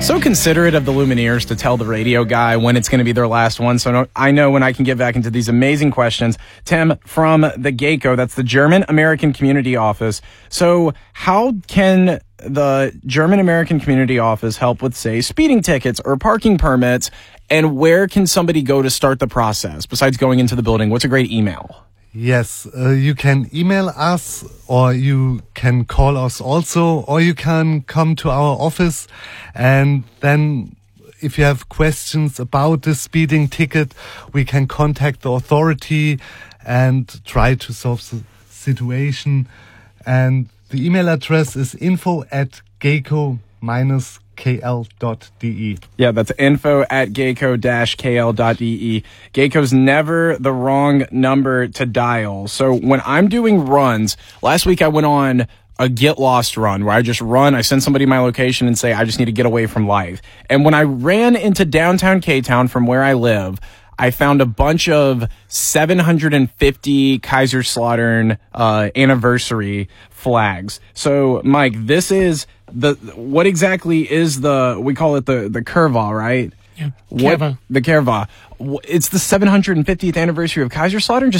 So considerate of the Lumineers to tell the radio guy when it's going to be their last one, so I know when I can get back into these amazing questions. Tim, from the GECO, that's the German American Community Office. So how can the German American Community Office help with, say, speeding tickets or parking permits, and where can somebody go to start the process besides going into the building? What's a great email? Yes, you can email us, or you can call us also, or you can come to our office, and then if you have questions about the speeding ticket, we can contact the authority and try to solve the situation. And the email address is info@geco-kl.de. Yeah, that's info@geco-kl.de. GECO's never the wrong number to dial. So when I'm doing runs, last week I went on a get lost run where I just run, I send somebody my location and say, I just need to get away from life. And when I ran into downtown K-Town from where I live, I found a bunch of 750 Kaiserslautern anniversary flags. So, Mike, this is what exactly is we call it the Curva, right? Yeah, Curva. The Curva. It's the 750th anniversary of Kaiserslautern?